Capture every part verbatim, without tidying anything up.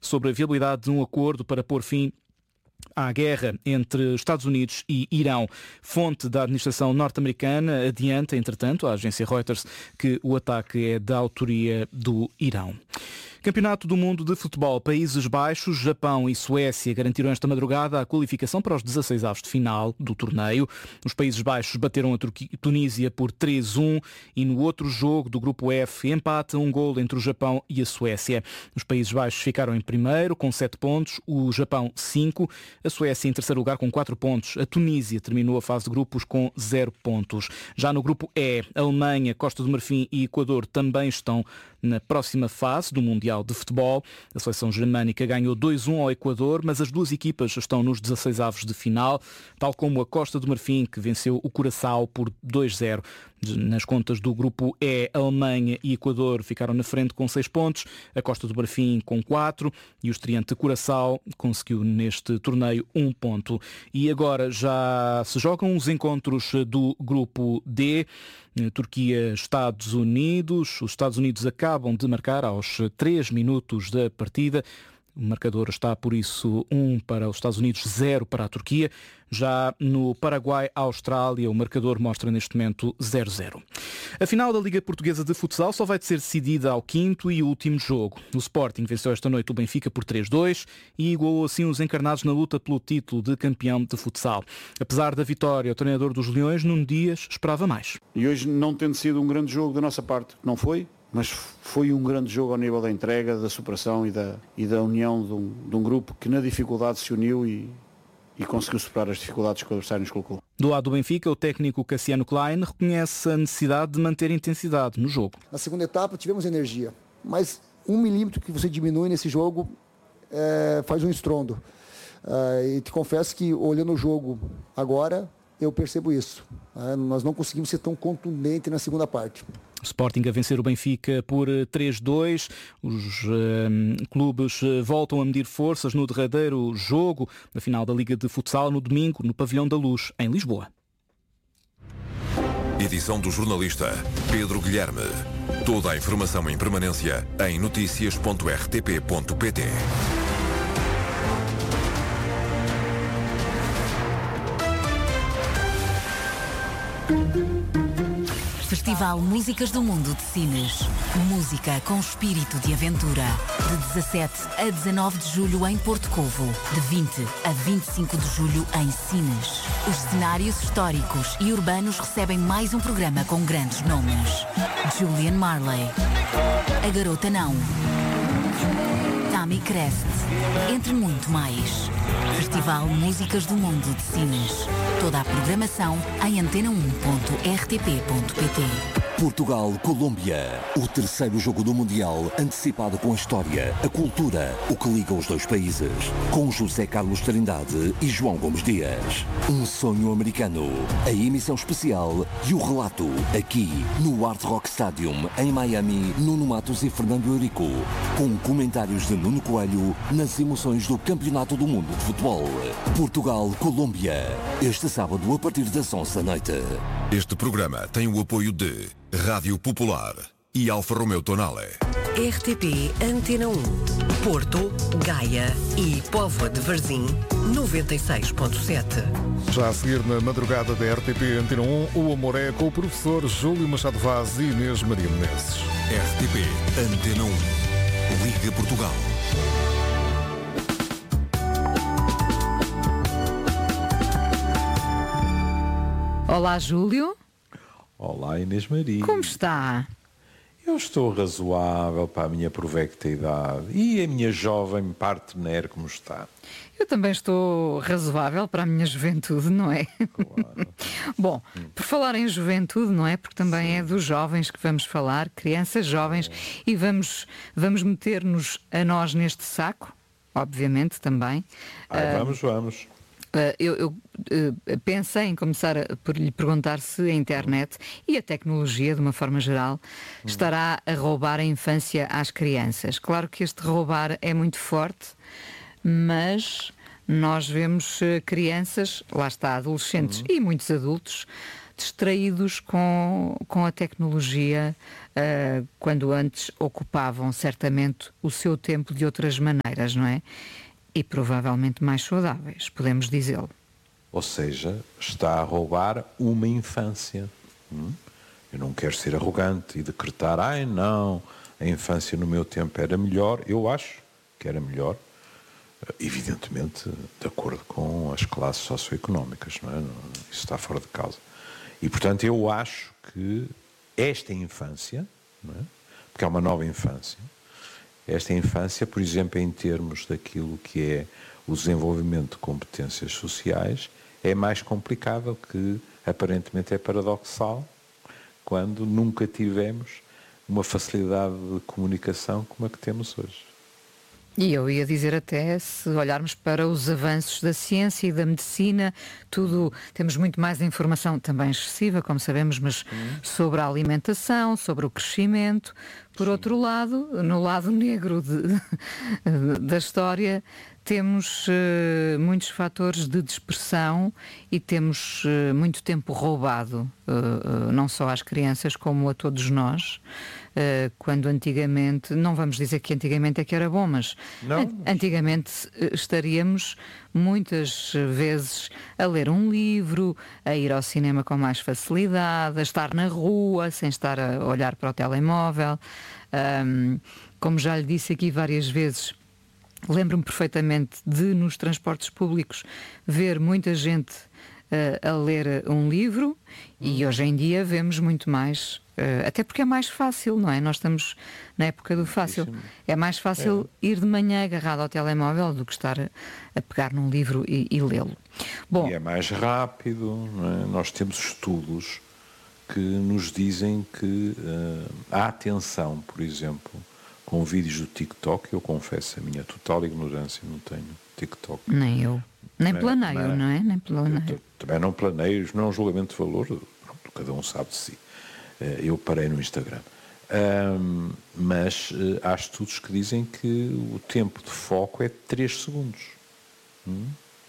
sobre a viabilidade de um acordo para pôr fim à guerra entre Estados Unidos e Irão. Fonte da administração norte-americana adianta, entretanto, à agência Reuters, que o ataque é da autoria do Irão. Campeonato do Mundo de Futebol. Países Baixos, Japão e Suécia garantiram esta madrugada a qualificação para os dezasseis avos de final do torneio. Os Países Baixos bateram a Tunísia por três a um e no outro jogo do grupo F, empate um golo entre o Japão e a Suécia. Os Países Baixos ficaram em primeiro com sete pontos, o Japão cinco, a Suécia em terceiro lugar com quatro pontos. A Tunísia terminou a fase de grupos com zero pontos. Já no grupo E, Alemanha, Costa do Marfim e Equador também estão na próxima fase do Mundial de Futebol. A seleção germânica ganhou dois a um ao Equador, mas as duas equipas estão nos dezasseis avos de final, tal como a Costa do Marfim, que venceu o Curaçao por dois a zero. Nas contas do grupo E, Alemanha e Equador ficaram na frente com seis pontos, a Costa do Marfim com quatro e o estreante Curaçao conseguiu neste torneio um ponto. E agora já se jogam os encontros do grupo D. Turquia, Estados Unidos. Os Estados Unidos acabam de marcar aos três minutos da partida. O marcador está, por isso, um para os Estados Unidos, zero para a Turquia. Já no Paraguai-Austrália, o marcador mostra neste momento zero a zero. A final da Liga Portuguesa de Futsal só vai ser decidida ao quinto e último jogo. O Sporting venceu esta noite o Benfica por três a dois e igualou assim os encarnados na luta pelo título de campeão de futsal. Apesar da vitória, o treinador dos Leões, Nuno Dias, esperava mais. E hoje, não tendo sido um grande jogo da nossa parte, não foi? Mas foi um grande jogo ao nível da entrega, da superação e da, e da união de um, de um grupo que na dificuldade se uniu e, e conseguiu superar as dificuldades que o adversário nos colocou. Do lado do Benfica, o técnico Cassiano Klein reconhece a necessidade de manter intensidade no jogo. Na segunda etapa tivemos energia, mas um milímetro que você diminui nesse jogo é, faz um estrondo. É, e te confesso que olhando o jogo agora, eu percebo isso. É, nós não conseguimos ser tão contundentes na segunda parte. O Sporting a vencer o Benfica por três a dois. Os uh, clubes voltam a medir forças no derradeiro jogo da final da Liga de Futsal no domingo no Pavilhão da Luz, em Lisboa. Edição do jornalista Pedro Guilherme. Toda a informação em permanência em notícias ponto r t p ponto p t. Festival Músicas do Mundo de Sines. Música com espírito de aventura. De dezassete a dezanove de julho em Porto Covo. De vinte a vinte e cinco de julho em Sines. Os cenários históricos e urbanos recebem mais um programa com grandes nomes. Julian Marley. A Garota Não. Tammy Crest. Entre muito mais. Festival Músicas do Mundo de Sines. Toda a programação em antena um ponto r t p ponto p t. Portugal-Colômbia. O terceiro jogo do Mundial, antecipado com a história, a cultura, o que liga os dois países. Com José Carlos Trindade e João Gomes Dias. Um sonho americano. A emissão especial e o relato, aqui, no Hard Rock Stadium, em Miami, Nuno Matos e Fernando Eurico. Com comentários de Nuno Coelho nas emoções do Campeonato do Mundo de Futebol. Portugal-Colômbia. Este sábado, a partir das onze da noite. Este programa tem o apoio de Rádio Popular e Alfa Romeo Tonale. R T P Antena um, Porto, Gaia e Póvoa de Varzim, noventa e seis ponto sete. Já a seguir na madrugada da R T P Antena um, o Amor é com o professor Júlio Machado Vaz e Inês Maria Menezes. R T P Antena um, Liga Portugal. Olá, Júlio. Olá, Inês Maria. Como está? Eu estou razoável para a minha provecta idade. E a minha jovem partner, como está? Eu também estou razoável para a minha juventude, não é? Claro. Bom, hum. por falar em juventude, não é? Porque também Sim. é dos jovens que vamos falar, crianças jovens, é. e vamos, vamos meter-nos a nós neste saco, obviamente também. Ai, uh, vamos, vamos. Uh, eu, eu uh, pensei em começar a, por lhe perguntar se a internet e a tecnologia, de uma forma geral, hum. estará a roubar a infância às crianças. Claro que este roubar é muito forte, mas nós vemos uh, crianças, lá está, adolescentes hum. e muitos adultos, distraídos com, com a tecnologia uh, quando antes ocupavam certamente o seu tempo de outras maneiras, não é? E provavelmente mais saudáveis, podemos dizê-lo. Ou seja, está a roubar uma infância. Hum? Eu não quero ser arrogante e decretar, ai não, a infância no meu tempo era melhor. Eu acho que era melhor, evidentemente, de acordo com as classes socioeconómicas, não é? Isso está fora de causa. E, portanto, eu acho que esta infância, não é? Porque é uma nova infância, esta infância, por exemplo, em termos daquilo que é o desenvolvimento de competências sociais, é mais complicado, que aparentemente é paradoxal, quando nunca tivemos uma facilidade de comunicação como a que temos hoje. E eu ia dizer até, se olharmos para os avanços da ciência e da medicina, tudo, temos muito mais informação, também excessiva, como sabemos, mas hum. sobre a alimentação, sobre o crescimento. Por Sim. outro lado, no lado negro de, da história, temos uh, muitos fatores de dispersão e temos uh, muito tempo roubado, uh, uh, não só às crianças como a todos nós. Uh, quando antigamente, não vamos dizer que antigamente é que era bom, mas não. antigamente uh, estaríamos muitas vezes a ler um livro, a ir ao cinema com mais facilidade, a estar na rua sem estar a olhar para o telemóvel. Um, como já lhe disse aqui várias vezes, lembro-me perfeitamente de, nos transportes públicos, ver muita gente uh, a ler um livro, e hoje em dia vemos muito mais, uh, até porque é mais fácil, não é? Nós estamos na época do fácil. É mais fácil é. ir de manhã agarrado ao telemóvel do que estar a, a pegar num livro e, e lê-lo. Bom, e é mais rápido, não é? Nós temos estudos que nos dizem que uh, a atenção, por exemplo, com vídeos do TikTok, eu confesso a minha total ignorância, não tenho TikTok. Nem eu. Nem planeio, é, não é? Nem planeio. Também não planeio, não é um julgamento de valor, cada um sabe de si. Eu parei no Instagram. Um, mas uh, há estudos que dizem que o tempo de foco é três segundos. Hum?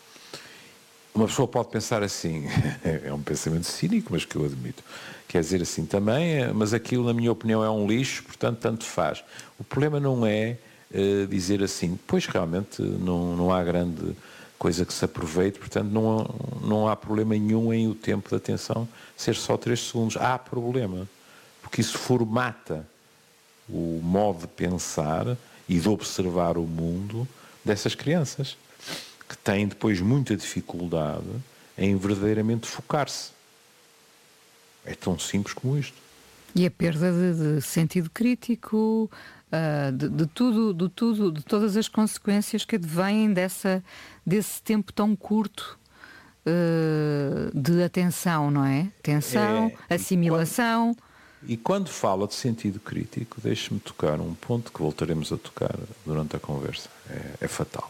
Uma pessoa pode pensar assim, é um pensamento cínico, mas que eu admito. Quer dizer assim, também, mas aquilo, na minha opinião, é um lixo, portanto, tanto faz. O problema não é uh, dizer assim, pois realmente não, não há grande coisa que se aproveite, portanto, não há, não há problema nenhum em o tempo de atenção ser só três segundos. Há problema, porque isso formata o modo de pensar e de observar o mundo dessas crianças, que têm depois muita dificuldade em verdadeiramente focar-se. É tão simples como isto. E a perda de, de sentido crítico, uh, de, de tudo, de tudo, de todas as consequências que advêm dessa, desse tempo tão curto uh, de atenção, não é? Atenção, é, assimilação. E quando, e quando fala de sentido crítico, deixe-me tocar um ponto que voltaremos a tocar durante a conversa. É, é fatal.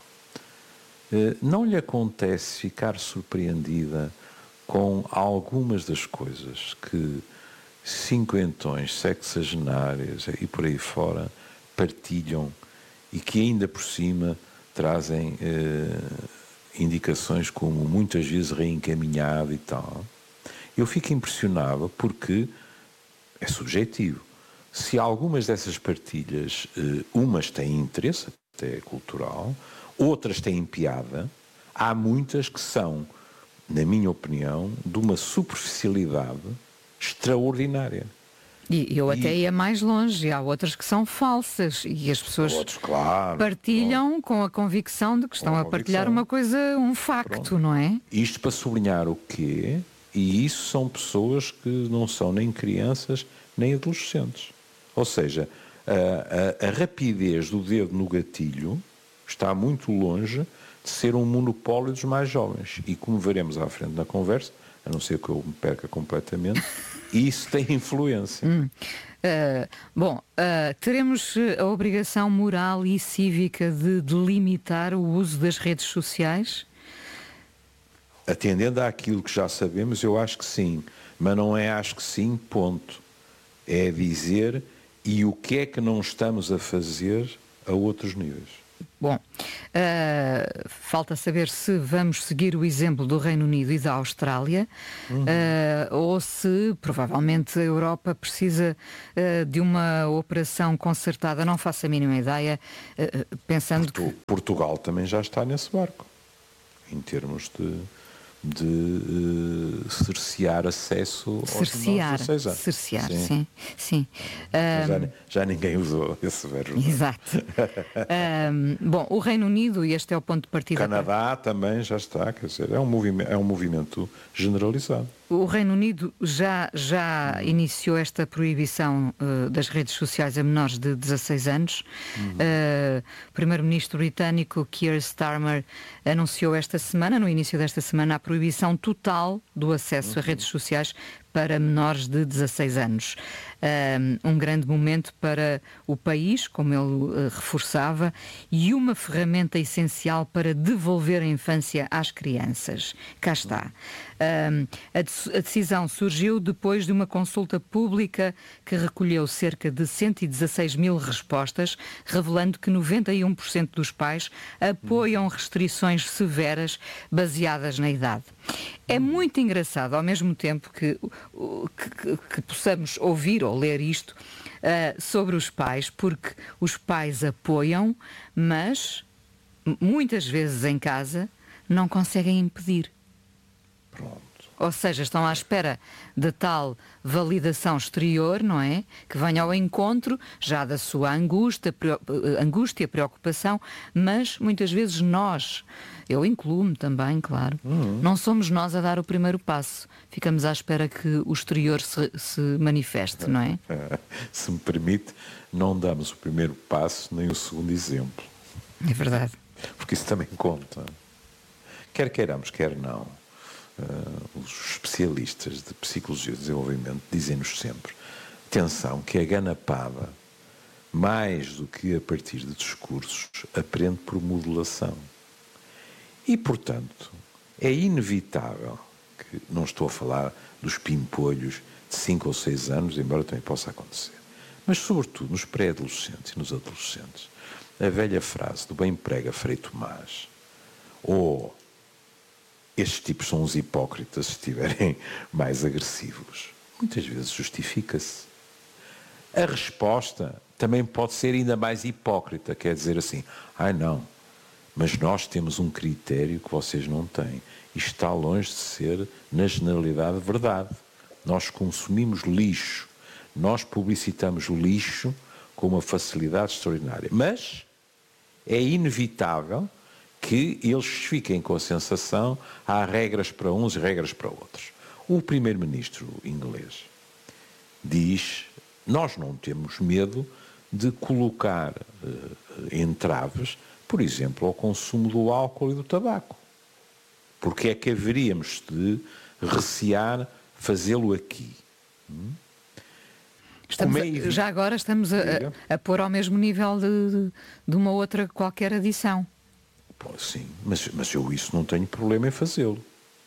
Não lhe acontece ficar surpreendida com algumas das coisas que cinquentões, sexagenárias e por aí fora partilham e que ainda por cima trazem eh, indicações como muitas vezes reencaminhado e tal? Eu fico impressionado porque é subjetivo. Se algumas dessas partilhas, eh, umas têm interesse, até cultural, outras têm piada, há muitas que são, na minha opinião, de uma superficialidade extraordinária. E eu até e... ia mais longe, há outras que são falsas e as pessoas outros, claro, partilham pronto. com a convicção de que estão a, a partilhar uma coisa, um facto, pronto. Não é? Isto para sublinhar o quê? E isso são pessoas que não são nem crianças nem adolescentes. Ou seja, a, a, a rapidez do dedo no gatilho está muito longe de ser um monopólio dos mais jovens. E como veremos à frente na conversa, a não ser que eu me perca completamente, isso tem influência. Hum. Uh, bom, uh, teremos a obrigação moral e cívica de delimitar o uso das redes sociais? Atendendo àquilo que já sabemos, eu acho que sim. Mas não é acho que sim, ponto. É dizer e o que é que não estamos a fazer a outros níveis. Bom, uh, falta saber se vamos seguir o exemplo do Reino Unido e da Austrália, uhum. uh, ou se provavelmente a Europa precisa uh, de uma operação concertada. Não faço a mínima ideia, uh, pensando Portu- que... Portugal também já está nesse barco, em termos de, de uh, cercear acesso cercear, aos dezasseis anos. Cercear, sim. sim, sim. Já, Um, já ninguém usou esse verbo. Exato. um, bom, o Reino Unido, e este é o ponto de partida... Canadá para... também já está, quer dizer, é um movimento, é um movimento generalizado. O Reino Unido já, já iniciou esta proibição uh, das redes sociais a menores de dezasseis anos. Uhum. Uh, o primeiro-ministro britânico Keir Starmer anunciou esta semana, no início desta semana, a proibição total do acesso uhum. a redes sociais para menores de dezasseis anos. Um, um grande momento para o país, como ele uh, reforçava, e uma ferramenta essencial para devolver a infância às crianças. Cá está. Um, a, de- a decisão surgiu depois de uma consulta pública que recolheu cerca de cento e dezasseis mil respostas, revelando que noventa e um por cento dos pais apoiam restrições severas baseadas na idade. É muito engraçado, ao mesmo tempo que, que, que, que possamos ouvir ou ler isto uh, sobre os pais, porque os pais apoiam, mas muitas vezes em casa não conseguem impedir. Pronto. Ou seja, estão à espera de tal validação exterior, não é? Que venha ao encontro já da sua angústia, preo- angústia, preocupação, mas muitas vezes nós, eu incluo-me também, claro, uhum. não somos nós a dar o primeiro passo. Ficamos à espera que o exterior se, se manifeste, não é? Se me permite, não damos o primeiro passo nem o segundo exemplo. É verdade. Porque isso também conta. Quer queiramos, quer não. Uh, os especialistas de psicologia e desenvolvimento dizem-nos sempre: atenção, que a ganapada, mais do que a partir de discursos, aprende por modulação. E, portanto, é inevitável que, não estou a falar dos pimpolhos de cinco ou seis anos, embora também possa acontecer, mas, sobretudo, nos pré-adolescentes e nos adolescentes, a velha frase do bem prega Frei Tomás, ou estes tipos são os hipócritas se estiverem mais agressivos, muitas vezes justifica-se. A resposta também pode ser ainda mais hipócrita, quer dizer assim: ai não, mas nós temos um critério que vocês não têm. Isto está longe de ser, na generalidade, verdade. Nós consumimos lixo, nós publicitamos lixo com uma facilidade extraordinária. Mas é inevitável que eles fiquem com a sensação: há regras para uns e regras para outros. O primeiro-ministro inglês diz: nós não temos medo de colocar uh, entraves, por exemplo, ao consumo do álcool e do tabaco. Porque é que haveríamos de recear fazê-lo aqui? Hum? Estamos é a, já agora estamos a, a, a pôr ao mesmo nível de, de uma outra qualquer adição. Pô, sim, mas, mas eu isso não tenho problema em fazê-lo.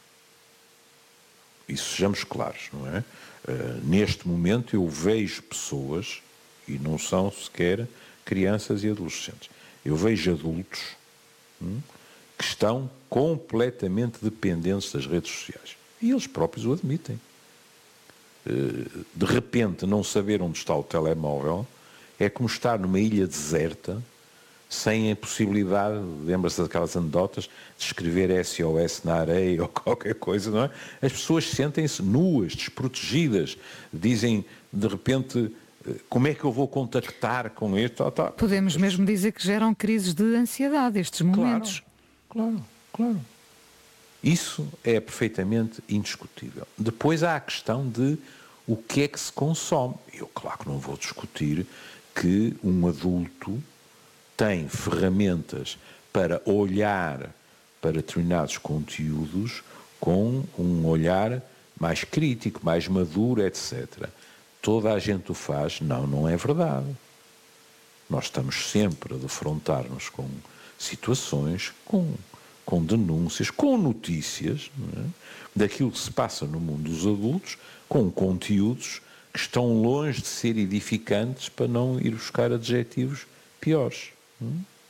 Isso sejamos claros, não é? Uh, neste momento eu vejo pessoas, e não são sequer crianças e adolescentes, eu vejo adultos hum, que estão completamente dependentes das redes sociais. E eles próprios o admitem. Uh, de repente não saber onde está o telemóvel é como estar numa ilha deserta, sem a possibilidade, lembra-se daquelas anedotas, de escrever S O S na areia ou qualquer coisa, não é? As pessoas sentem-se nuas, desprotegidas, dizem de repente: como é que eu vou contactar com este? Oh, tá. Podemos mesmo dizer que geram crises de ansiedade estes momentos. Claro, claro, claro. Isso é perfeitamente indiscutível. Depois há a questão de o que é que se consome. Eu, claro que não vou discutir que um adulto tem ferramentas para olhar para determinados conteúdos com um olhar mais crítico, mais maduro, etcétera. Toda a gente o faz. Não, não é verdade. Nós estamos sempre a defrontar-nos com situações, com, com denúncias, com notícias, não é? Daquilo que se passa no mundo dos adultos, com conteúdos que estão longe de ser edificantes, para não ir buscar adjetivos piores.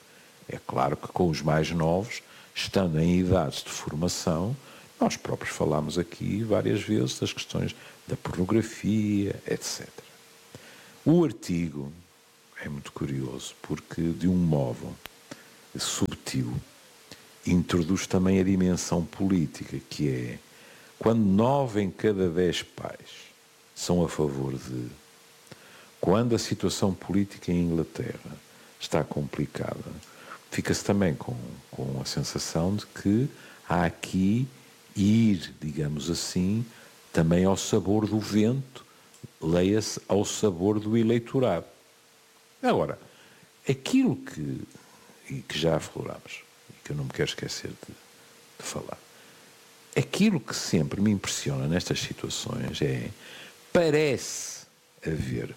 É claro que com os mais novos, estando em idades de formação, nós próprios falámos aqui várias vezes das questões da pornografia, etcétera. O artigo é muito curioso porque, de um modo subtil, introduz também a dimensão política, que é quando nove em cada dez pais são a favor de, quando a situação política em Inglaterra está complicada, fica-se também com, com a sensação de que há aqui ir, digamos assim, também ao sabor do vento, leia-se ao sabor do eleitorado. Agora, aquilo que, que já aflorámos, e que eu não me quero esquecer de, de falar, aquilo que sempre me impressiona nestas situações é, parece haver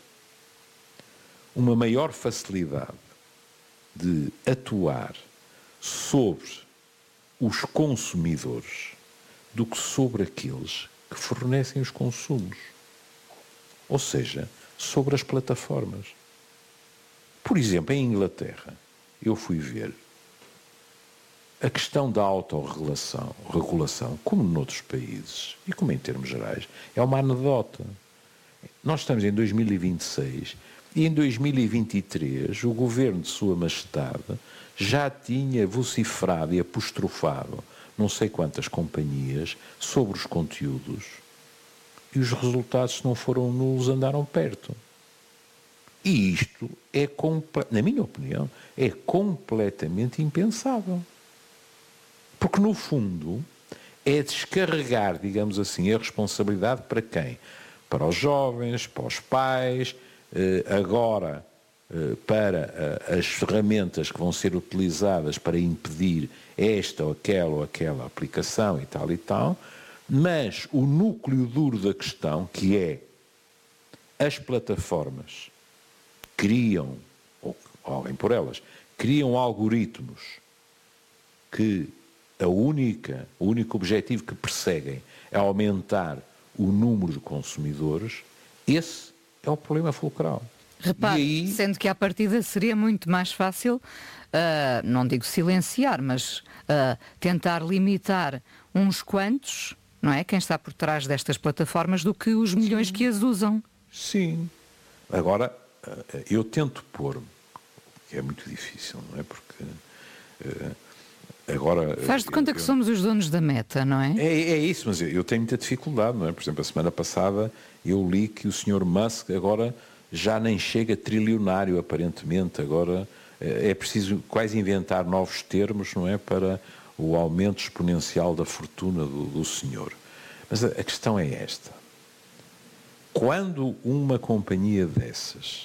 uma maior facilidade de atuar sobre os consumidores do que sobre aqueles que fornecem os consumos. Ou seja, sobre as plataformas. Por exemplo, em Inglaterra, eu fui ver a questão da autorregulação, regulação, como noutros países, e como em termos gerais, é uma anedota. Nós estamos em dois mil e vinte e seis e em dois mil e vinte e três o governo de Sua Majestade já tinha vociferado e apostrofado não sei quantas companhias sobre os conteúdos e os resultados, se não foram nulos, andaram perto. E isto é, na minha opinião, é completamente impensável. Porque, no fundo, é descarregar, digamos assim, a responsabilidade para quem? Para os jovens, para os pais, agora para as ferramentas que vão ser utilizadas para impedir esta ou aquela ou aquela aplicação e tal e tal, mas o núcleo duro da questão, que é as plataformas criam, ou alguém por elas, criam algoritmos que a única, o único objetivo que perseguem é aumentar o número de consumidores. Esse é o problema fulcral. Repare, e aí... sendo que à partida seria muito mais fácil, uh, não digo silenciar, mas uh, tentar limitar uns quantos, não é? Quem está por trás destas plataformas do que os milhões Sim. que as usam. Sim. Agora, eu tento pôr, que é muito difícil, não é? Porque uh, agora... Faz de conta eu, que somos os donos da Meta, não é? É, é isso, mas eu, eu tenho muita dificuldade, não é? Por exemplo, a semana passada eu li que o senhor Musk agora já nem chega trilionário, aparentemente. Agora é preciso quase inventar novos termos, não é? Para o aumento exponencial da fortuna do, do senhor. Mas a, a questão é esta. Quando uma companhia dessas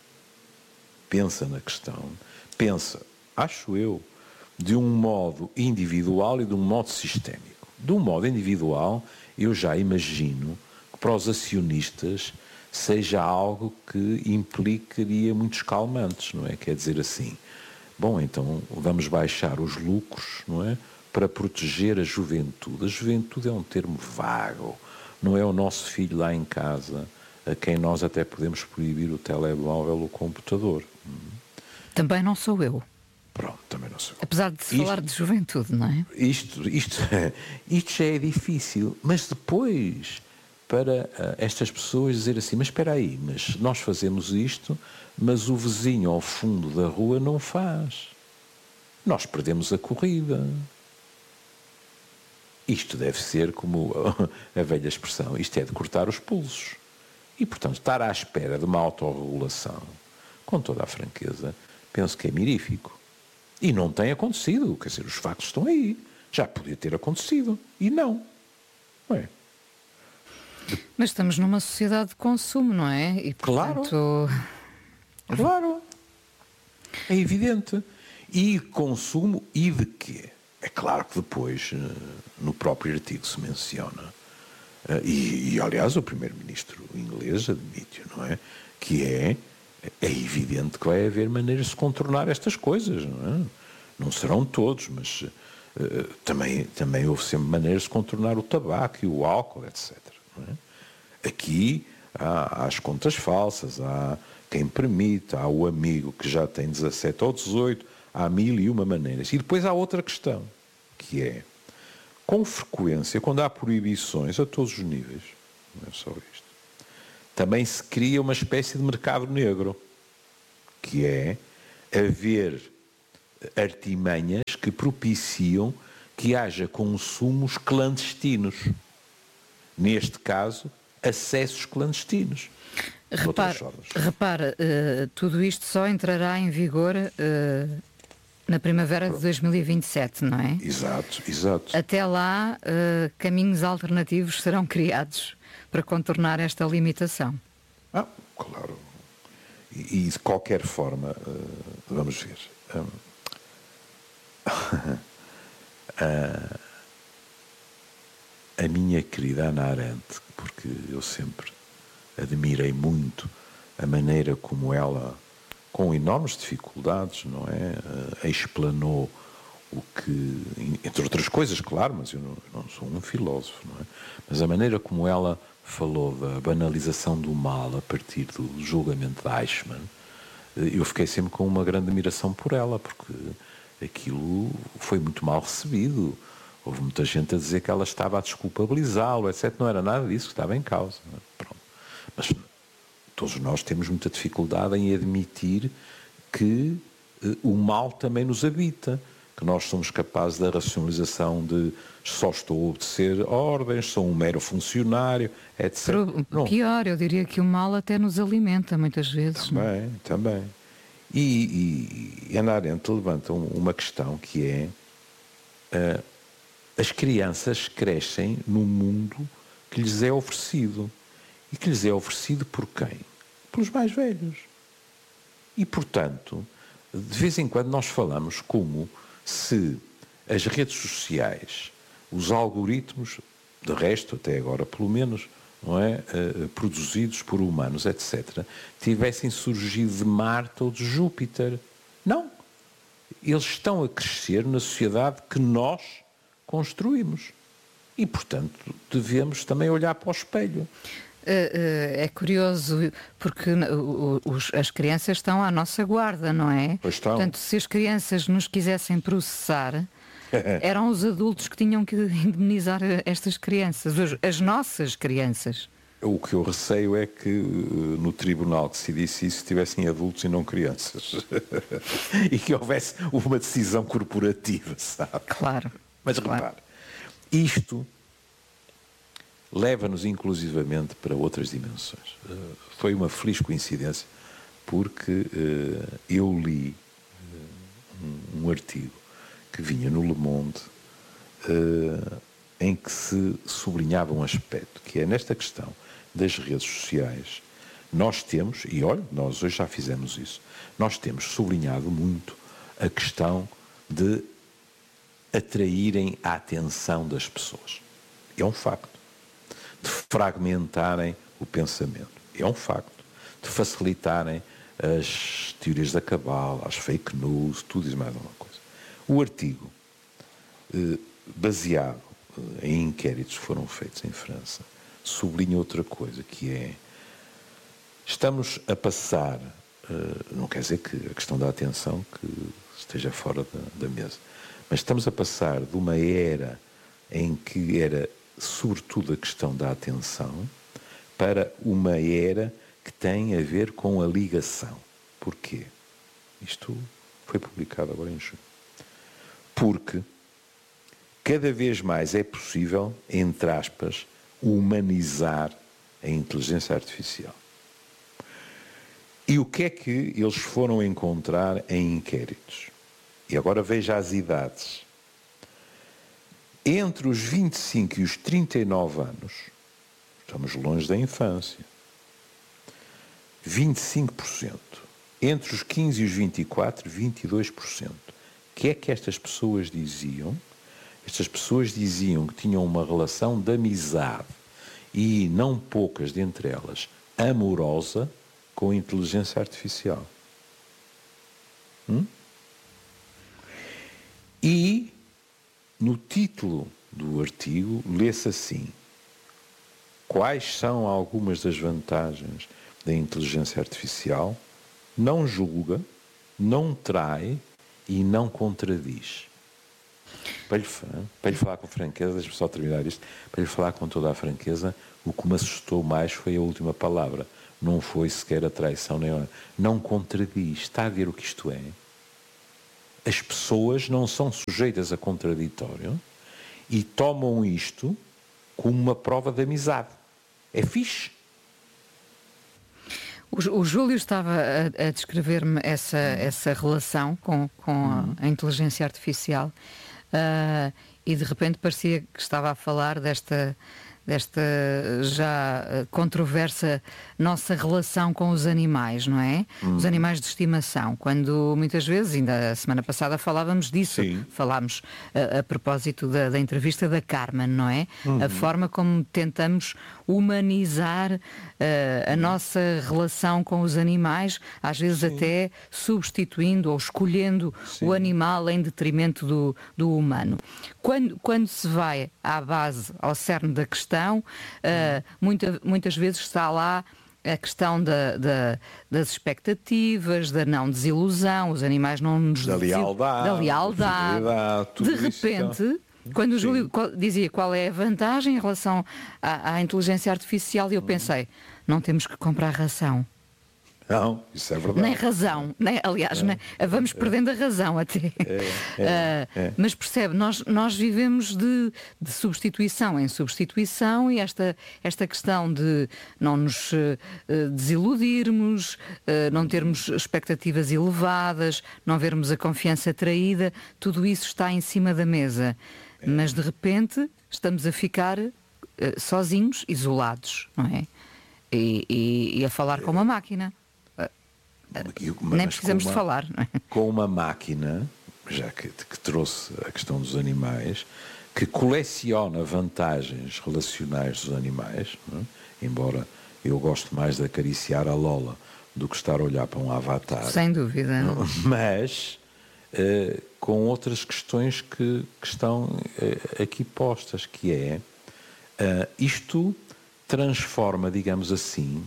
pensa na questão, pensa, acho eu, de um modo individual e de um modo sistémico. De um modo individual, eu já imagino que para os acionistas seja algo que implicaria muitos calmantes, não é? Quer dizer assim, bom, então vamos baixar os lucros, não é? Para proteger a juventude. A juventude é um termo vago, não é o nosso filho lá em casa, a quem nós até podemos proibir o telemóvel ou o computador. Também não sou eu. Pronto, também não sou eu. Apesar de se isto, falar de juventude, não é? Isto, isto, isto já é difícil, mas depois... para uh, estas pessoas dizer assim, mas espera aí, mas nós fazemos isto, mas o vizinho ao fundo da rua não faz. Nós perdemos a corrida. Isto deve ser como a velha expressão, isto é de cortar os pulsos. E, portanto, estar à espera de uma autorregulação, com toda a franqueza, penso que é mirífico. E não tem acontecido, quer dizer, os factos estão aí. Já podia ter acontecido. E não. Não é? Mas estamos numa sociedade de consumo, não é? E, portanto... Claro. Claro. É evidente. E consumo e de quê? É claro que depois, no próprio artigo se menciona, e, e aliás o primeiro-ministro inglês admite, não é? Que é, é evidente que vai haver maneiras de contornar estas coisas, não é? Não serão todos, mas uh, também, também houve sempre maneiras de contornar o tabaco e o álcool, etcétera. É? Aqui há, há as contas falsas, há quem permite, há o amigo que já tem dezassete ou dezoito, há mil e uma maneiras. E depois há outra questão, que é, com frequência, quando há proibições a todos os níveis, não é só isto, também se cria uma espécie de mercado negro, que é haver artimanhas que propiciam que haja consumos clandestinos. Neste caso, acessos clandestinos. Repara, repara uh, tudo isto só entrará em vigor uh, na primavera de dois mil e vinte e sete, não é? Exato, exato. Até lá, uh, caminhos alternativos serão criados para contornar esta limitação. Ah, claro. E, e de qualquer forma, uh, vamos ver. Um, uh, a minha querida Hannah Arendt, porque eu sempre admirei muito a maneira como ela, com enormes dificuldades, não é, uh, explanou o que, entre outras coisas, claro, mas eu não, não sou um filósofo, não é? Mas a maneira como ela falou da banalização do mal a partir do julgamento de Eichmann, eu fiquei sempre com uma grande admiração por ela, porque aquilo foi muito mal recebido. Houve muita gente a dizer que ela estava a desculpabilizá-lo, etcétera. Não era nada disso que estava em causa. Pronto. Mas todos nós temos muita dificuldade em admitir que uh, o mal também nos habita, que nós somos capazes da racionalização de só estou a obedecer ordens, sou um mero funcionário, etcétera. Pro, pior, eu diria que o mal até nos alimenta muitas vezes. Também, não? também. E, e Hannah Arendt levanta uma questão que é uh, as crianças crescem num mundo que lhes é oferecido. E que lhes é oferecido por quem? Pelos mais velhos. E, portanto, de vez em quando nós falamos como se as redes sociais, os algoritmos, de resto, até agora pelo menos, não é, uh, produzidos por humanos, etcétera, tivessem surgido de Marte ou de Júpiter. Não. Eles estão a crescer na sociedade que nós construímos. E, portanto, devemos também olhar para o espelho. É curioso, porque os, as crianças estão à nossa guarda, não é? Pois estão. Portanto, se as crianças nos quisessem processar, eram os adultos que tinham que indemnizar estas crianças, as nossas crianças. O que eu receio é que no tribunal que decidisse isso tivessem adultos e não crianças. E que houvesse uma decisão corporativa, sabe? Claro. Mas claro. repare, isto leva-nos inclusivamente para outras dimensões. Uh, foi uma feliz coincidência, porque uh, eu li uh, um, um artigo que vinha no Le Monde uh, em que se sublinhava um aspecto, que é nesta questão das redes sociais, nós temos, e olha, nós hoje já fizemos isso, nós temos sublinhado muito a questão de atraírem a atenção das pessoas. É um facto. De fragmentarem o pensamento. É um facto. De facilitarem as teorias da cabala, as fake news, tudo e mais alguma coisa. O artigo, eh, baseado em inquéritos que foram feitos em França, sublinha outra coisa, que é, estamos a passar, eh, não quer dizer que a questão da atenção que esteja fora da, da mesa, mas estamos a passar de uma era em que era sobretudo a questão da atenção, para uma era que tem a ver com a ligação. Porquê? Isto foi publicado agora em junho. Porque cada vez mais é possível, entre aspas, humanizar a inteligência artificial. E o que é que eles foram encontrar em inquéritos? E agora veja as idades. Entre os vinte e cinco e os trinta e nove anos, estamos longe da infância, vinte e cinco por cento. Entre os quinze e os vinte e quatro, vinte e dois por cento. O que é que estas pessoas diziam? Estas pessoas diziam que tinham uma relação de amizade, e não poucas dentre elas, amorosa, com a inteligência artificial. Hum? E no título do artigo lê-se assim: quais são algumas das vantagens da inteligência artificial? Não julga, não trai e não contradiz. Para lhe, para lhe falar com franqueza, deixa-me só terminar isto, para lhe falar com toda a franqueza, o que me assustou mais foi a última palavra. Não foi sequer a traição, nem a... não contradiz. Está a ver o que isto é? As pessoas não são sujeitas a contraditório e tomam isto como uma prova de amizade. É fixe. O, o Júlio estava a, a descrever-me essa, essa relação com, com a, a inteligência artificial uh, e de repente parecia que estava a falar desta, desta já controversa nossa relação com os animais, não é? Hum. Os animais de estimação, quando muitas vezes, ainda a semana passada falávamos disso, Sim. falámos a, a propósito da, da entrevista da Carmen, não é? Uhum. A forma como tentamos humanizar uh, a uhum. nossa relação com os animais, às vezes Sim. até substituindo ou escolhendo Sim. o animal em detrimento do, do humano. Quando, quando se vai à base, ao cerne da questão, uh, muita, muitas vezes está lá a questão da, da, das expectativas, da não desilusão, os animais não nos... Da lealdade. Da lealdade. De repente, isso, quando o Júlio dizia qual é a vantagem em relação à, à inteligência artificial, eu pensei, não temos que comprar ração. Não, isso é verdade. Nem razão, nem, aliás, é, nem, vamos é, perdendo a razão até. É, é, uh, é. Mas percebe, nós, nós vivemos de, de substituição em substituição e esta, esta questão de não nos uh, desiludirmos, uh, não termos expectativas elevadas, não vermos a confiança traída, tudo isso está em cima da mesa. É. Mas de repente estamos a ficar uh, sozinhos, isolados, não é? E, e, e a falar é. com uma máquina. Mas nem precisamos uma, de falar. Não é? Com uma máquina, já que, que trouxe a questão dos animais, que coleciona vantagens relacionais dos animais, não é? Embora eu goste mais de acariciar a Lola do que estar a olhar para um avatar. Sem dúvida. Não? Mas uh, com outras questões que, que estão uh, aqui postas, que é uh, isto transforma, digamos assim,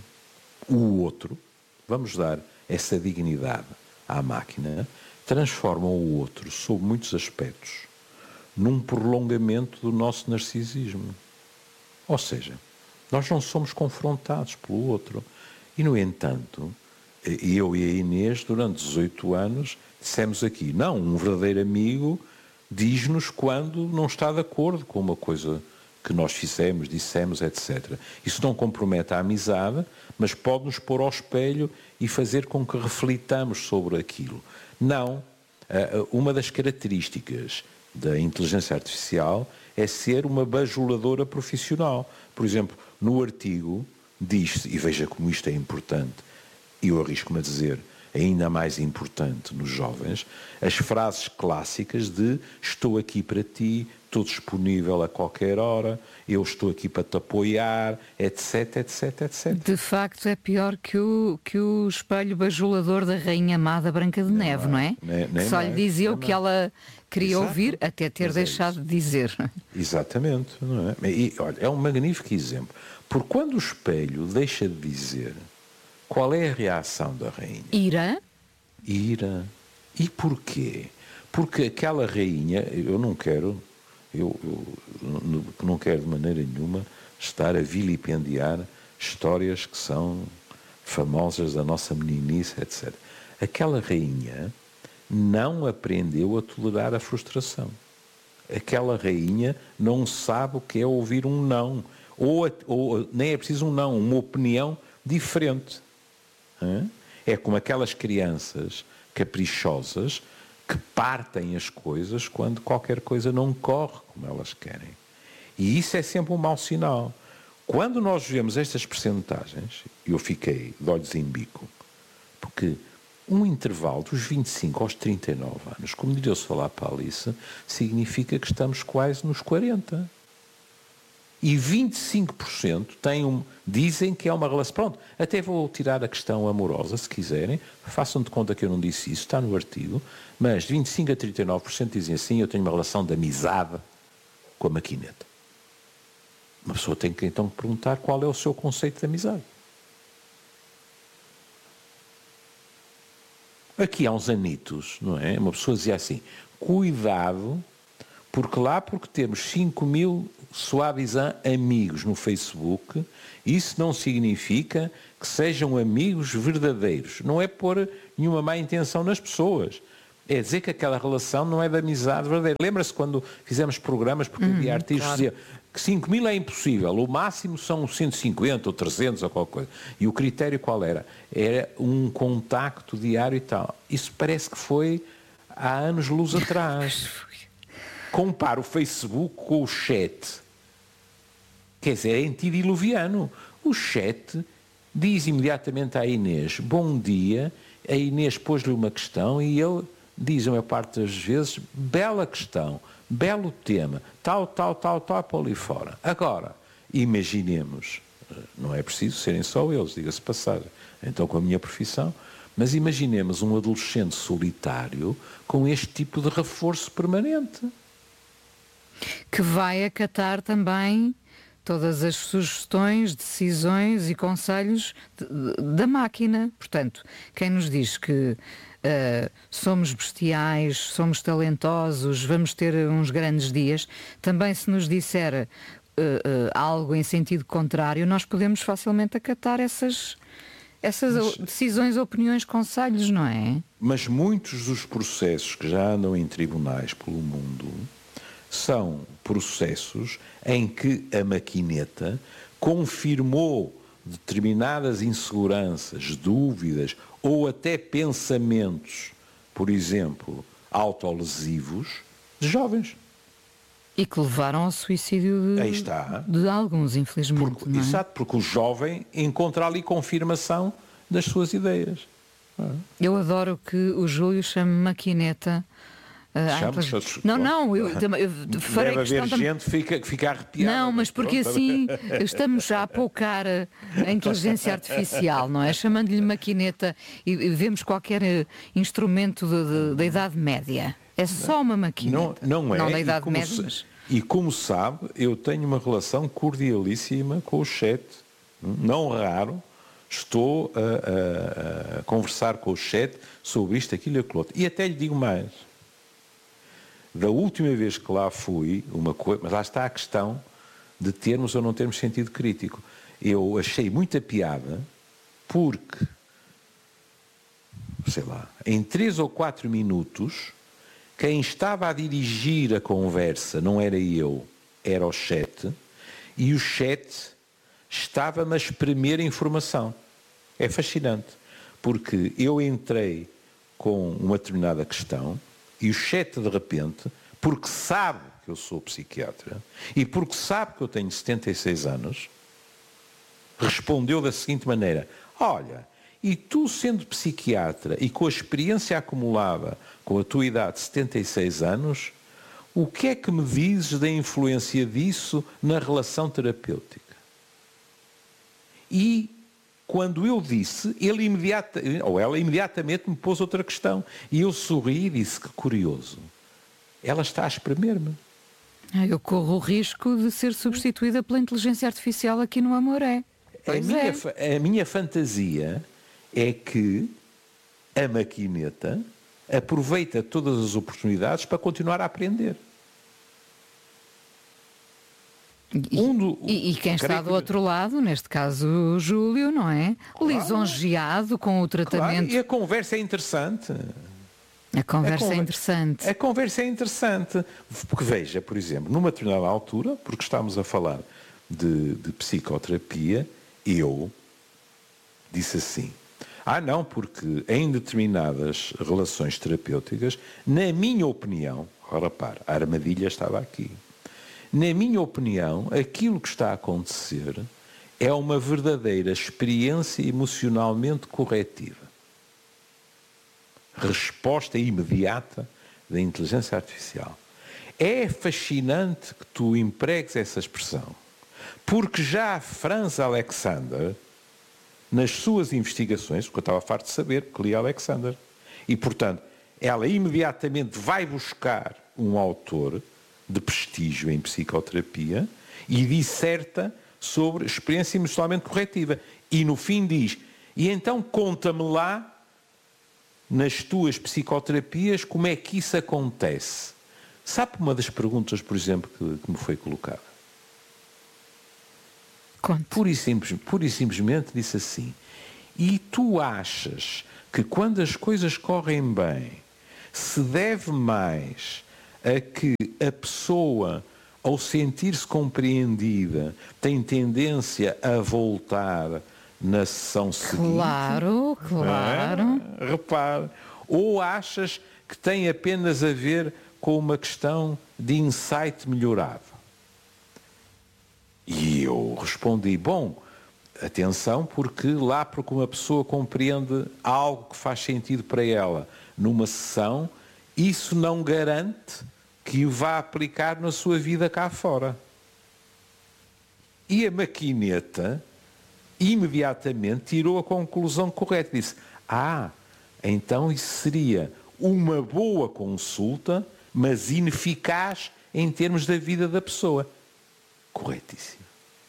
o outro, vamos dar essa dignidade à máquina, transforma o outro, sob muitos aspectos, num prolongamento do nosso narcisismo. Ou seja, nós não somos confrontados pelo outro. E, no entanto, eu e a Inês, durante dezoito anos, dissemos aqui, não, um verdadeiro amigo diz-nos quando não está de acordo com uma coisa que nós fizemos, dissemos, etcétera. Isso não compromete a amizade, mas pode-nos pôr ao espelho e fazer com que reflitamos sobre aquilo. Não. Uma das características da inteligência artificial é ser uma bajuladora profissional. Por exemplo, no artigo diz-se, e veja como isto é importante, e eu arrisco-me a dizer, ainda mais importante nos jovens, as frases clássicas de estou aqui para ti, estou disponível a qualquer hora, eu estou aqui para te apoiar, etc, etc, etcétera. De facto é pior que o, que o espelho bajulador da rainha amada Branca de Neve, não é? Nem, nem que só mais, lhe dizia o que ela queria Exato. ouvir, até ter Mas deixado é de dizer. Exatamente, não é? E, olha, é um magnífico exemplo. Porque quando o espelho deixa de dizer, qual é a reação da rainha? Ira. Ira. E porquê? Porque aquela rainha, eu não quero, eu, eu não quero de maneira nenhuma estar a vilipendiar histórias que são famosas da nossa meninice, etcétera. Aquela rainha não aprendeu a tolerar a frustração. Aquela rainha não sabe o que é ouvir um não. Ou, ou nem é preciso um não, uma opinião diferente. É como aquelas crianças caprichosas que partem as coisas quando qualquer coisa não corre como elas querem. E isso é sempre um mau sinal. Quando nós vemos estas percentagens, eu fiquei de olhos em bico, porque um intervalo dos vinte e cinco aos trinta e nove anos, como diria-se falar para a Alice, significa que estamos quase nos quarenta. E vinte e cinco por cento têm um, dizem que é uma relação... Pronto, até vou tirar a questão amorosa, se quiserem. Façam de conta que eu não disse isso, está no artigo. Mas de vinte e cinco a trinta e nove por cento dizem assim, eu tenho uma relação de amizade com a maquineta. Uma pessoa tem que então perguntar qual é o seu conceito de amizade. Aqui há uns anitos, não é? Uma pessoa dizia assim, cuidado, porque lá porque temos cinco mil soi-disant amigos no Facebook, isso não significa que sejam amigos verdadeiros. Não é pôr nenhuma má intenção nas pessoas. É dizer que aquela relação não é de amizade verdadeira. Lembra-se quando fizemos programas, porque havia hum, artistas claro. que diziam que cinco mil é impossível, o máximo são cento e cinquenta ou trezentos ou qualquer coisa. E o critério qual era? Era um contacto diário e tal. Isso parece que foi há anos-luz atrás. Compara o Facebook com o chat. Quer dizer, é antediluviano. O chat diz imediatamente à Inês, bom dia, a Inês pôs-lhe uma questão e ele diz a maior parte das vezes, bela questão, belo tema, tal, tal, tal, tal, para ali fora. Agora, imaginemos, não é preciso serem só eles, diga-se passagem, então com a minha profissão, mas imaginemos um adolescente solitário com este tipo de reforço permanente. Que vai acatar também todas as sugestões, decisões e conselhos de, de, da máquina. Portanto, quem nos diz que Uh, somos bestiais, somos talentosos, vamos ter uns grandes dias, também se nos disser uh, uh, algo em sentido contrário, nós podemos facilmente acatar essas, essas mas, decisões, opiniões, conselhos, não é? Mas muitos dos processos que já andam em tribunais pelo mundo são processos em que a maquineta confirmou determinadas inseguranças, dúvidas ou até pensamentos, por exemplo, autolesivos de jovens. E que levaram ao suicídio de, Aí está. de alguns, infelizmente. Porque, não é? Exato, porque o jovem encontra ali confirmação das suas ideias. Eu adoro que o Júlio chame maquineta. Uh, não, não, eu, eu farei Deve haver tam... gente que fica, fica arrepiada. Não, mas porque pronto. Assim estamos a apocar a inteligência artificial, não é? Chamando-lhe maquineta e vemos qualquer instrumento de, de, da Idade Média. É só uma maquineta. Não, não é. Não da Idade e Média. Se, mas... E como sabe, eu tenho uma relação cordialíssima com o chat. Não raro, estou a, a, a conversar com o chat sobre isto, aquilo e aquilo outro. E até lhe digo mais. Da última vez que lá fui, uma coisa, mas lá está a questão de termos ou não termos sentido crítico. Eu achei muita piada porque, sei lá, em três ou quatro minutos, quem estava a dirigir a conversa não era eu, era o chat, e o chat estava-me a espremer informação. É fascinante, porque eu entrei com uma determinada questão, e o chat, de repente, porque sabe que eu sou psiquiatra e porque sabe que eu tenho setenta e seis anos, respondeu da seguinte maneira, olha, e tu sendo psiquiatra e com a experiência acumulada com a tua idade de setenta e seis anos, o que é que me dizes da influência disso na relação terapêutica? E quando eu disse, ele imediata, ou ela imediatamente me pôs outra questão. E eu sorri e disse, que curioso. Ela está a espremer-me. Eu corro o risco de ser substituída pela inteligência artificial aqui no Amoré. A minha, é. a minha fantasia é que a maquineta aproveita todas as oportunidades para continuar a aprender. E, um do, e, e quem está do outro lado, neste caso o Júlio, não é? Claro. Lisonjeado com o tratamento. Claro. E a conversa é interessante. A conversa a é interessante. A conversa é interessante. Porque veja, por exemplo, numa determinada altura, porque estamos a falar de, de psicoterapia, eu disse assim, ah não, porque em determinadas relações terapêuticas, na minha opinião, ora para, a armadilha estava aqui. Na minha opinião, aquilo que está a acontecer é uma verdadeira experiência emocionalmente corretiva. Resposta imediata da inteligência artificial. É fascinante que tu empregues essa expressão, porque já a Franz Alexander, nas suas investigações, porque eu estava farto de saber, que li Alexander, e portanto, ela imediatamente vai buscar um autor de prestígio em psicoterapia e disserta sobre experiência emocionalmente corretiva. E no fim diz, e então conta-me lá nas tuas psicoterapias, como é que isso acontece? Sabe uma das perguntas, por exemplo, que, que me foi colocada? Pura e, simples, pura e simplesmente disse assim: e tu achas que quando as coisas correm bem se deve mais a que a pessoa, ao sentir-se compreendida, tem tendência a voltar na sessão seguinte? Claro, claro. Ah, repare. Ou achas que tem apenas a ver com uma questão de insight melhorado? E eu respondi, bom, atenção, porque lá porque uma pessoa compreende algo que faz sentido para ela numa sessão, isso não garante que o vá aplicar na sua vida cá fora. E a maquineta imediatamente tirou a conclusão correta. Disse, ah, então isso seria uma boa consulta, mas ineficaz em termos da vida da pessoa. Corretíssimo.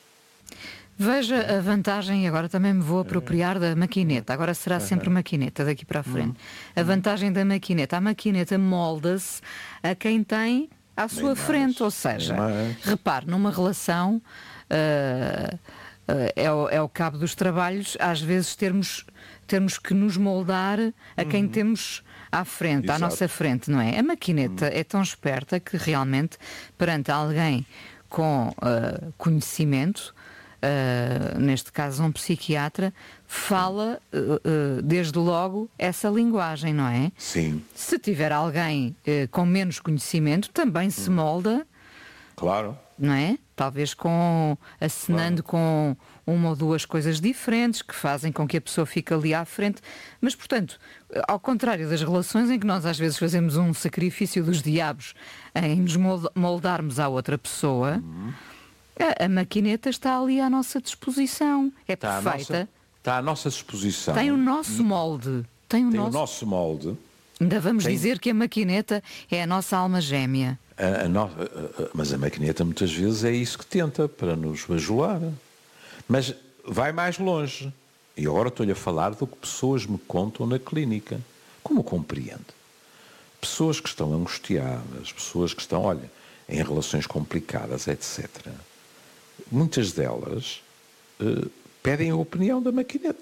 Veja a vantagem, e agora também me vou apropriar da maquineta, agora será sempre maquineta daqui para a frente. A vantagem da maquineta, a maquineta molda-se a quem tem à sua frente, ou seja, repare, numa relação, uh, uh, é, o, é o cabo dos trabalhos, às vezes termos, termos que nos moldar a quem uhum. temos à frente, Exato. à nossa frente, não é? A maquineta uhum. é tão esperta que realmente, perante alguém com uh, conhecimento, Uh, neste caso um psiquiatra, fala uh, uh, desde logo essa linguagem, não é? Sim. Se tiver alguém uh, com menos conhecimento, também se molda. Claro. Não é? Talvez com acenando claro. com uma ou duas coisas diferentes que fazem com que a pessoa fique ali à frente. Mas, portanto, ao contrário das relações em que nós às vezes fazemos um sacrifício dos diabos em nos moldarmos à outra pessoa, uhum. A, a maquineta está ali à nossa disposição. É está perfeita. À nossa, está à nossa disposição. Tem o nosso molde. Tem o, Tem nosso... o nosso molde. Ainda vamos Tem... dizer que a maquineta é a nossa alma gêmea. A, a no... a, a, mas a maquineta muitas vezes é isso que tenta para nos bajular. Mas vai mais longe. E agora estou-lhe a falar do que pessoas me contam na clínica. Como compreende? Pessoas que estão angustiadas, pessoas que estão, olha, em relações complicadas, etcétera. Muitas delas uh, pedem a opinião da maquineta.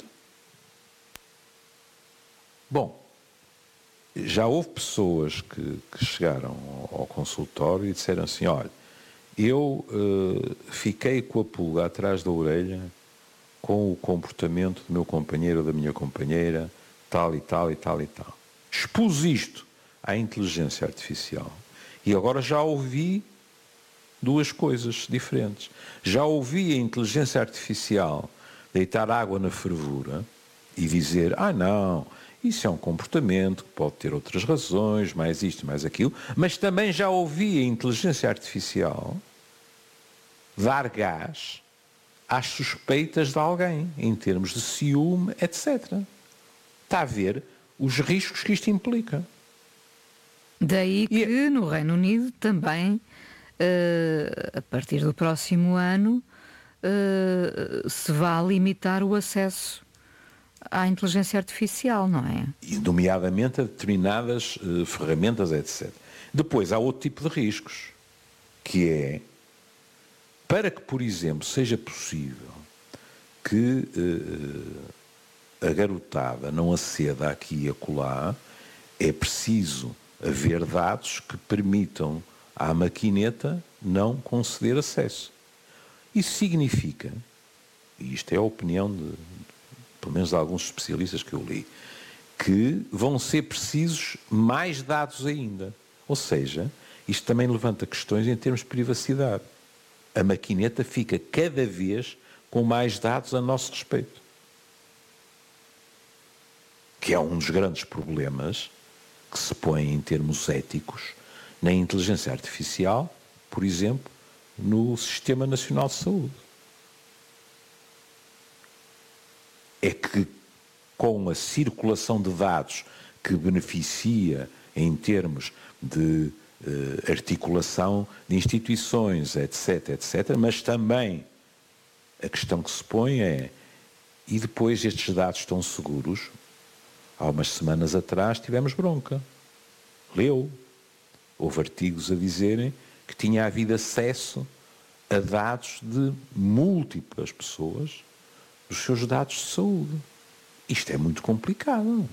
Bom, já houve pessoas que, que chegaram ao, ao consultório e disseram assim, olha, eu uh, fiquei com a pulga atrás da orelha com o comportamento do meu companheiro ou da minha companheira, tal e tal e tal e tal. Expus isto à inteligência artificial e agora já ouvi duas coisas diferentes. Já ouvi a inteligência artificial deitar água na fervura e dizer, ah não, isso é um comportamento que pode ter outras razões, mais isto, mais aquilo, mas também já ouvi a inteligência artificial dar gás às suspeitas de alguém, em termos de ciúme, etcétera. Está a ver os riscos que isto implica. Daí que e... no Reino Unido também, uh, a partir do próximo ano, uh, se vá limitar o acesso à inteligência artificial, não é? E nomeadamente a determinadas uh, ferramentas, etcétera. Depois há outro tipo de riscos, que é, para que, por exemplo, seja possível que uh, a garotada não aceda aqui e acolá, é preciso haver dados que permitam à maquineta não conceder acesso. Isso significa, e isto é a opinião de, pelo menos de alguns especialistas que eu li, que vão ser precisos mais dados ainda. Ou seja, isto também levanta questões em termos de privacidade. A maquineta fica cada vez com mais dados a nosso respeito. Que é um dos grandes problemas que se põe em termos éticos na inteligência artificial, por exemplo, no Sistema Nacional de Saúde. É que com a circulação de dados que beneficia em termos de eh, articulação de instituições, etc, etcétera, mas também a questão que se põe é, e depois estes dados estão seguros? Há umas semanas atrás tivemos bronca. Leu. Houve artigos a dizerem que tinha havido acesso a dados de múltiplas pessoas, dos seus dados de saúde. Isto é muito complicado.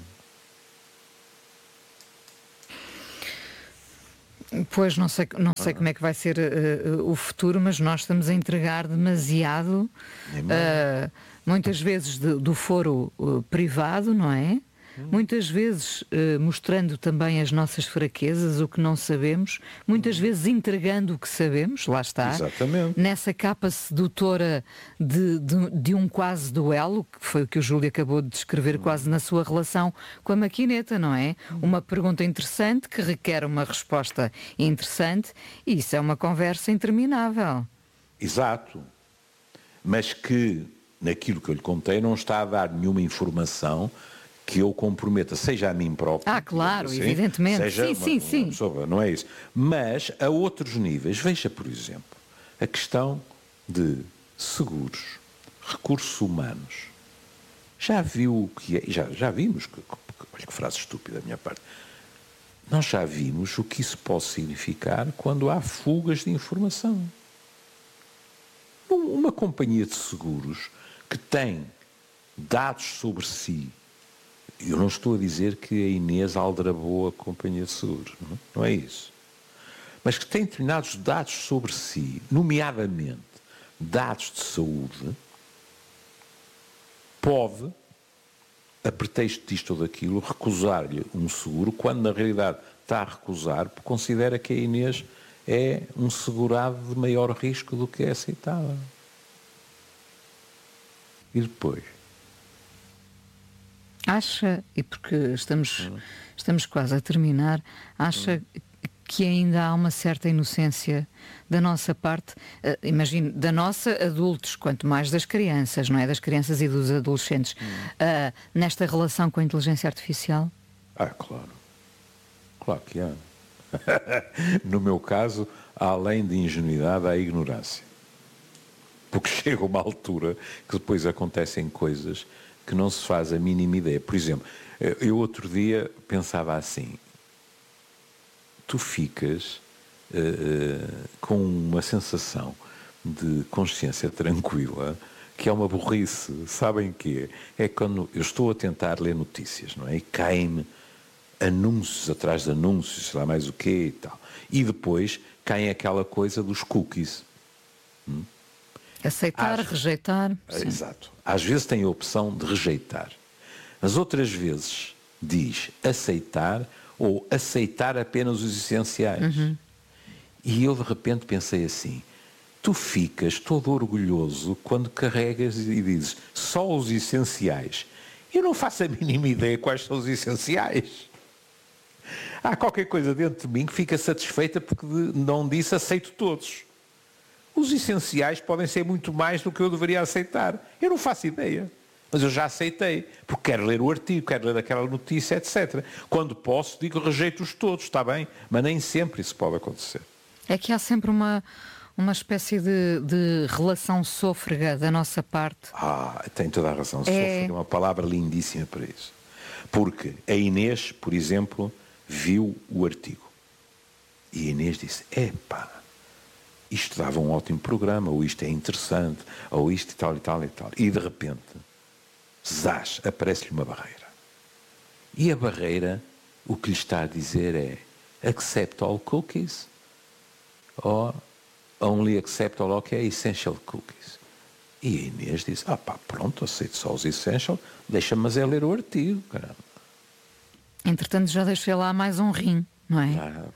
Pois, não sei, não sei como é que vai ser uh, o futuro, mas nós estamos a entregar demasiado, uh, muitas vezes de, do foro uh, privado, não é? Hum. Muitas vezes uh, mostrando também as nossas fraquezas, o que não sabemos, muitas vezes entregando o que sabemos, lá está. Exatamente. Nessa capa sedutora de, de, de um quase duelo, que foi o que o Júlio acabou de descrever, hum. quase na sua relação com a maquineta, não é? Hum. Uma pergunta interessante que requer uma resposta interessante, e isso é uma conversa interminável. Exato. Mas que, naquilo que eu lhe contei, não está a dar nenhuma informação que eu comprometa, seja a mim próprio. Ah, claro, assim, evidentemente. Seja sim, uma, sim, sim. Uma pessoa, não é isso. Mas a outros níveis, veja, por exemplo, a questão de seguros, recursos humanos. Já viu o que é, já, já vimos, que, olha que frase estúpida da minha parte, nós já vimos o que isso pode significar quando há fugas de informação. Uma companhia de seguros que tem dados sobre si. Eu não estou a dizer que a Inês aldrabou a companhia de seguros, não, não é isso. Mas que tem determinados dados sobre si, nomeadamente dados de saúde, pode, a pretexto disto ou daquilo, recusar-lhe um seguro, quando na realidade está a recusar, porque considera que a Inês é um segurado de maior risco do que é aceitável. E depois? Acha, e porque estamos, estamos quase a terminar, acha que ainda há uma certa inocência da nossa parte, uh, imagino, da nossa adultos, quanto mais das crianças, não é? Das crianças e dos adolescentes, uh, nesta relação com a inteligência artificial? Ah, claro. Claro que há. No meu caso, além de ingenuidade, há ignorância. Porque chega uma altura que depois acontecem coisas que não se faz a mínima ideia. Por exemplo, eu outro dia pensava assim, tu ficas uh, uh, com uma sensação de consciência tranquila, que é uma burrice, sabem o quê? É quando eu estou a tentar ler notícias, não é? E caem-me anúncios atrás de anúncios, sei lá mais o quê e tal. E depois caem aquela coisa dos cookies. Hum? Aceitar, Às... rejeitar. Sim. Exato. Às vezes tem a opção de rejeitar. As outras vezes diz aceitar ou aceitar apenas os essenciais. Uhum. E eu de repente pensei assim, tu ficas todo orgulhoso quando carregas e dizes só os essenciais. Eu não faço a mínima ideia quais são os essenciais. Há qualquer coisa dentro de mim que fica satisfeita porque não disse aceito todos. Os essenciais podem ser muito mais do que eu deveria aceitar. Eu não faço ideia. Mas eu já aceitei, porque quero ler o artigo, quero ler aquela notícia, etcétera. Quando posso, digo rejeito-os todos, está bem? Mas nem sempre isso pode acontecer. É que há sempre uma, uma espécie de, de relação sôfrega da nossa parte. Ah, tem toda a razão. É... Sôfrega é uma palavra lindíssima para isso. Porque a Inês, por exemplo, viu o artigo. E a Inês disse, epá, isto dava um ótimo programa, ou isto é interessante, ou isto e tal e tal e tal. E de repente, zás, aparece-lhe uma barreira. E a barreira, o que lhe está a dizer é accept all cookies or only accept all que é essential cookies. E a Inês disse, ah pá, pronto, aceito só os essential, deixa-me mas é ler o artigo, caramba. Entretanto já deixei lá mais um rim. Não é? Ah,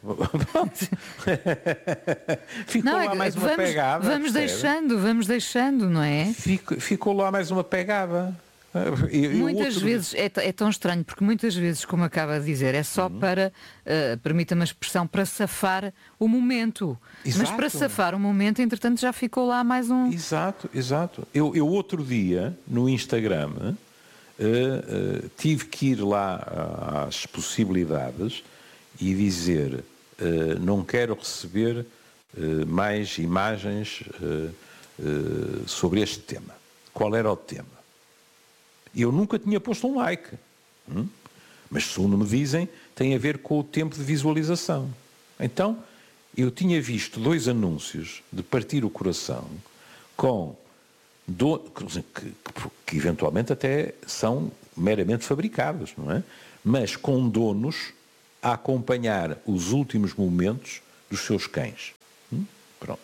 ficou não, lá mais uma vamos, pegada. Vamos percebe? deixando, vamos deixando, não é? Fico, ficou lá mais uma pegada. Eu, muitas outro... vezes é, é tão estranho, porque muitas vezes, como acaba de dizer, é só uhum. para, uh, permita-me a expressão, para safar o momento. Exato. Mas para safar o momento, entretanto, já ficou lá mais um... Exato, exato. Eu, eu outro dia, no Instagram, uh, uh, tive que ir lá às possibilidades e dizer, uh, não quero receber uh, mais imagens uh, uh, sobre este tema. Qual era o tema? Eu nunca tinha posto um like. Hum? Mas, segundo me dizem, tem a ver com o tempo de visualização. Então, eu tinha visto dois anúncios de partir o coração com do, que, que, que eventualmente até são meramente fabricados, não é? Mas com donos a acompanhar os últimos momentos dos seus cães. Hum? Pronto.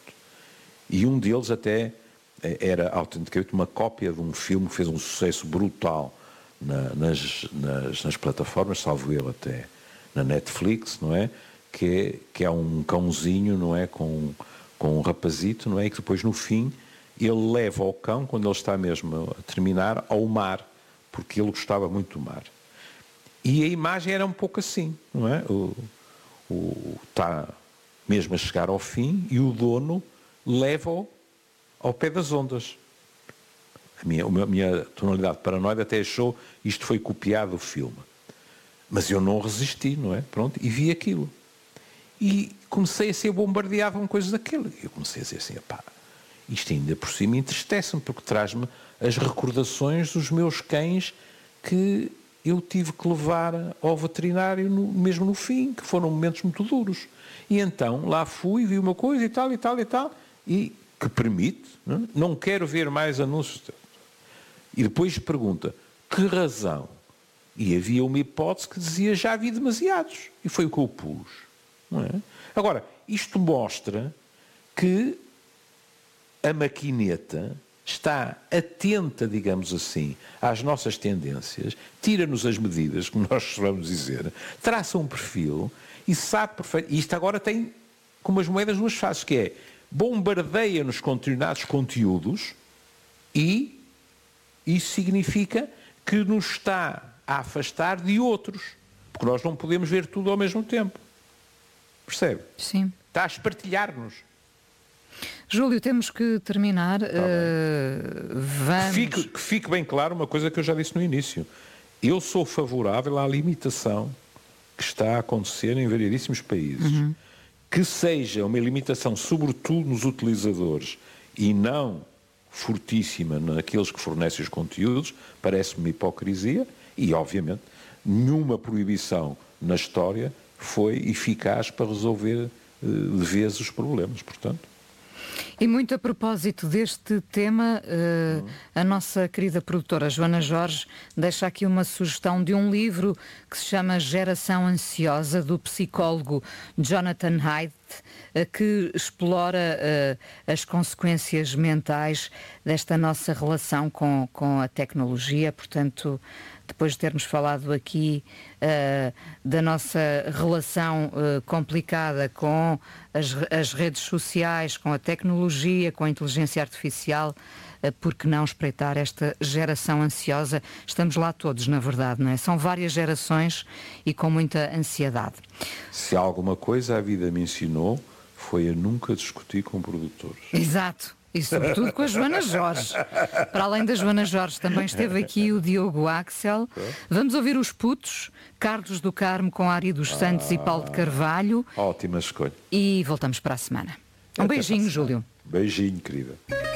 E um deles até era autenticamente uma cópia de um filme que fez um sucesso brutal na, nas, nas, nas plataformas, salvo ele até na Netflix, não é? Que é, que é um cãozinho, não é? Com, com um rapazito, não é? E que depois no fim ele leva o cão, quando ele está mesmo a terminar, ao mar, porque ele gostava muito do mar. E a imagem era um pouco assim, não é? O, o, está mesmo a chegar ao fim e o dono leva-o ao pé das ondas. A minha, a minha tonalidade paranoide até achou isto foi copiado do filme. Mas eu não resisti, não é? Pronto, e vi aquilo. E comecei a ser bombardeado com coisas daquilo. Eu comecei a dizer assim, pá, isto ainda por cima entristece-me, porque traz-me as recordações dos meus cães que eu tive que levar ao veterinário no, mesmo no fim, que foram momentos muito duros. E então lá fui, vi uma coisa e tal, e tal, e tal, e que permite, não, é? Não quero ver mais anúncios. E depois pergunta, que razão? E havia uma hipótese que dizia, já vi demasiados. E foi o que eu pus. Não é? Agora, isto mostra que a maquineta está atenta, digamos assim, às nossas tendências, tira-nos as medidas, como nós vamos dizer, traça um perfil e sabe perfeito. E isto agora tem como as moedas duas faces, que é bombardeia-nos com determinados conteúdos e isso significa que nos está a afastar de outros, porque nós não podemos ver tudo ao mesmo tempo. Percebe? Sim. Está a espartilhar-nos. Júlio, temos que terminar. Tá uh, vamos... que, fique, que fique bem claro uma coisa que eu já disse no início. Eu sou favorável à limitação que está a acontecer em variedíssimos países. Uhum. Que seja uma limitação, sobretudo nos utilizadores, e não fortíssima naqueles que fornecem os conteúdos, parece-me uma hipocrisia, e, obviamente, nenhuma proibição na história foi eficaz para resolver de vez os problemas, portanto. E muito a propósito deste tema, uh, a nossa querida produtora Joana Jorge deixa aqui uma sugestão de um livro que se chama Geração Ansiosa, do psicólogo Jonathan Haidt, uh, que explora uh, as consequências mentais desta nossa relação com, com a tecnologia. Portanto, depois de termos falado aqui uh, da nossa relação uh, complicada com as, as redes sociais, com a tecnologia, com a inteligência artificial, uh, por que não espreitar esta geração ansiosa? Estamos lá todos, na verdade, não é? São várias gerações e com muita ansiedade. Se alguma coisa a vida me ensinou, foi a nunca discutir com produtores. Exato. E sobretudo com a Joana Jorge. Para além da Joana Jorge, também esteve aqui o Diogo Axel. Vamos ouvir os putos, Carlos do Carmo com Ari dos Santos ah, e Paulo de Carvalho. Ótima escolha. E voltamos para a semana. Um beijinho, Júlio. Beijinho, querida.